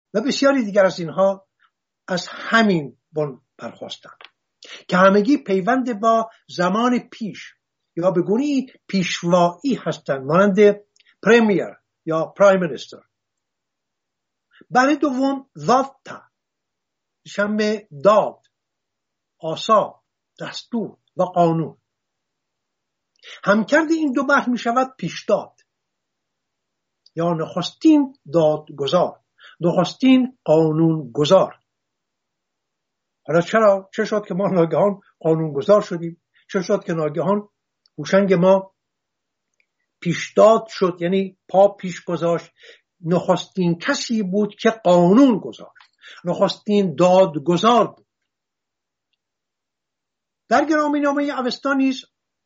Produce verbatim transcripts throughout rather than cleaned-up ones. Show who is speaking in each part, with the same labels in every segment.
Speaker 1: و بسیاری دیگر از اینها از همین بن برخاستند که همگی پیوند با زمان پیش یا به گونه‌ای پیشوایی هستند، مانند پرمیر یا پرایم مینیستر. برای دوم ذات، شمه داد، آسا، دستور و قانون. همکرد این دو بحث می شود پیشداد یا نخستین دادگزار، نخستین قانون گذار. حالا چرا؟ چه شد که ما ناگهان قانون گذار شدیم؟ چه شد که ناگهان هوشنگ ما پیشداد شد، یعنی پا پیش گذاشت؟ نخستین کسی بود که قانون گذاشت، نخستین دادگزار بود. در گرامی‌نامه اوستا نیز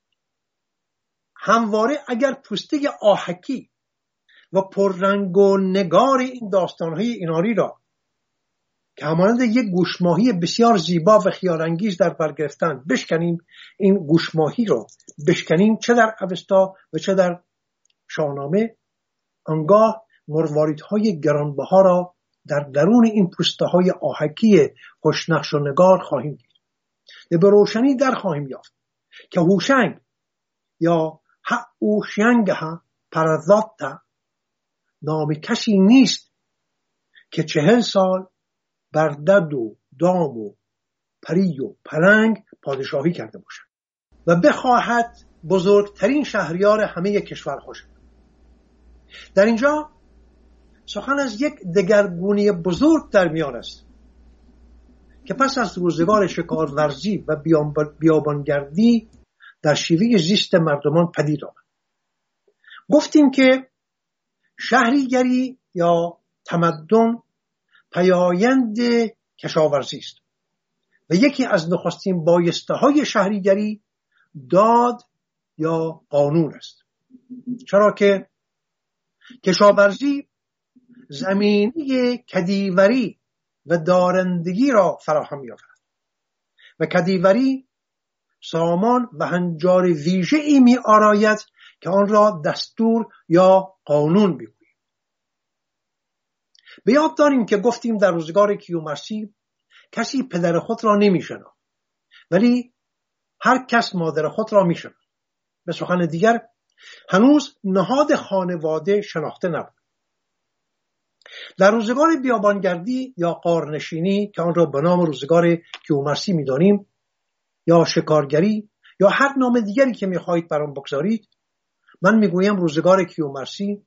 Speaker 1: همواره اگر پوسته آهکی و پررنگ و نگار این داستان‌های ایناری را که همانند یک گوشماهی بسیار زیبا و خیال‌انگیز در بر گرفتن بشکنیم، این گوشماهی را بشکنیم، چه در اوستا و چه در شاهنامه، آنگاه مرواریدهای گرانبها را در درون این پوسته های آهکی خوشنقش و نگار خواهیم دید. به روشنی در خواهیم یافت که هوشنگ یا هوشنگ ها پرذات نام کسی نیست که چهل سال بر دد و دام و پری و پلنگ پادشاهی کرده باشد و بخواهد بزرگترین شهریار همه کشور باشد. در اینجا سخن از یک دگرگونی بزرگ در میان است که پس از روزگار شکارورزی و بیابانگردی در شیوه زیست مردمان پدید آمد. گفتیم که شهریگری یا تمدن پیایند کشاورزی است و یکی از نخستین بایسته های شهریگری داد یا قانون است. چرا که کشاورزی زمینی کدیوری و دارندگی را فراهم می‌آورد و کدیوری سامان و هنجار ویژه‌ای می‌آراید که آن را دستور یا قانون می‌گوییم. به یاد داریم که گفتیم در روزگار کیومرثی کسی پدر خود را نمی‌شناخت، ولی هر کس مادر خود را می‌شناخت. به سخن دیگر هنوز نهاد خانواده شناخته نبود. در روزگار بیابانگردی یا غارنشینی که آن را به نام روزگار کیومرثی می‌دانیم، یا شکارگری یا هر نام دیگری که می‌خواهید بر آن بگذارید، من می‌گویم روزگار کیومرثی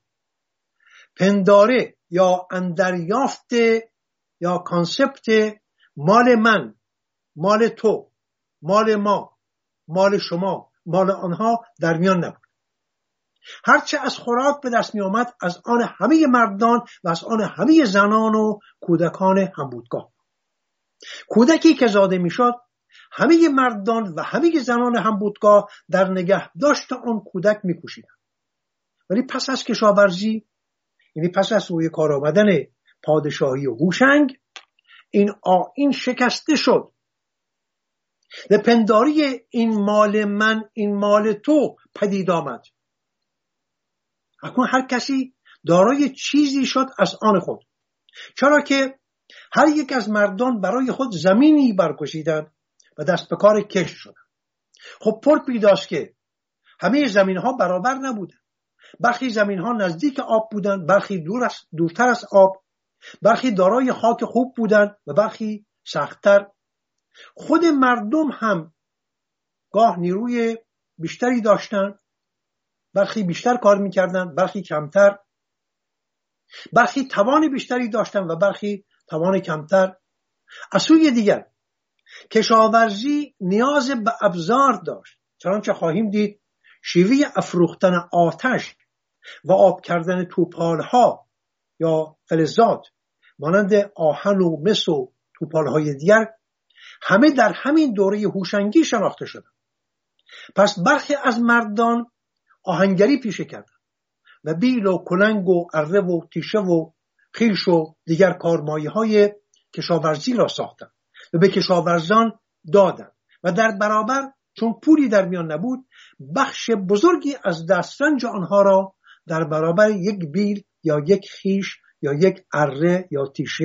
Speaker 1: پنداره یا اندریافت یا کانسپت مال من، مال تو، مال ما، مال شما، مال آنها در میان نبود. هرچه از خوراک به دست می آمد از آن همه مردان و از آن همه زنان و کودکان همبودگاه. کودکی که زاده می شد همه مردان و همه زنان همبودگاه در نگهداشت آن کودک می کوشیدند. ولی پس از کشاورزی، یعنی پس از روی کار آمدن پادشاهی و هوشنگ، این آیین شکسته شد و پنداری این مال من، این مال تو پدید آمد. اکنون هر کسی دارای چیزی شد از آن خود، چرا که هر یک از مردان برای خود زمینی برگزیدند و دست به کار کشت شدند. خب پر پیداست که همه زمین ها برابر نبودند. برخی زمین ها نزدیک آب بودند، برخی دور از دورتر از آب، برخی دارای خاک خوب بودند و برخی سخت‌تر. خود مردم هم گاه نیروی بیشتری داشتند، برخی بیشتر کار میکردند، برخی کمتر، برخی توان بیشتری داشتند و برخی توان کمتر. از سوی دیگر کشاورزی نیاز به ابزار داشت، چنانچه خواهیم دید شیوه افروختن آتش و آب کردن توپالها یا فلزات مانند آهن و مس و توپالهای دیگر همه در همین دوره هوشنگی شناخته شدند. پس برخی از مردان آهنگری پیشه کردند و بیل و کلنگ و اره و تیشه و خیش و دیگر کارمایه های کشاورزی را ساختند و به کشاورزان دادند و در برابر چون پولی در میان نبود بخش بزرگی از دسترنج آنها را در برابر یک بیل یا یک خیش یا یک اره یا تیشه